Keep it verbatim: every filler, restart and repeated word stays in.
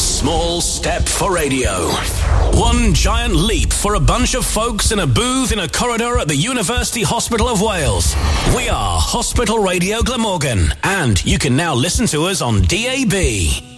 small step for radio. One giant leap for a bunch of folks in a booth in a corridor at the University Hospital of Wales. We are Hospital Radio Glamorgan, and you can now listen to us on D A B.